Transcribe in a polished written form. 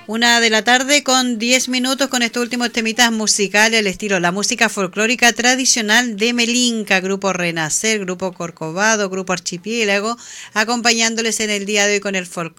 1 de la tarde con 10 minutos con estos últimos temitas musicales al estilo la música folclórica tradicional de Melinca, Grupo Renacer, Grupo Corcovado, Grupo Archipiélago, acompañándoles en el día de hoy con el folclore